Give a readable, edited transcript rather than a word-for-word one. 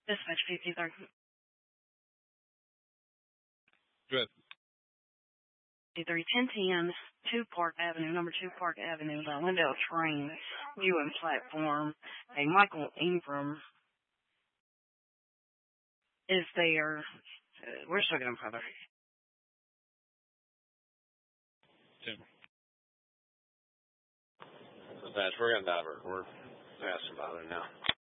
Dispatch 53. Good. 1010, 2 Park Avenue, number 2 Park Avenue, the Lindale train, viewing platform. A Michael Ingram is there. We're still going further. Tim. Dispatch, we're going to divert. We're asking about it now.